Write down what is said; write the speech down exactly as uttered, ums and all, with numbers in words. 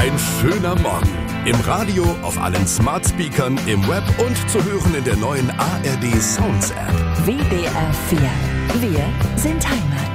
Ein schöner Morgen. Im Radio, auf allen Smart Speakern, im Web und zu hören in der neuen A R D Sounds App. W D R vier. Wir sind Heimat.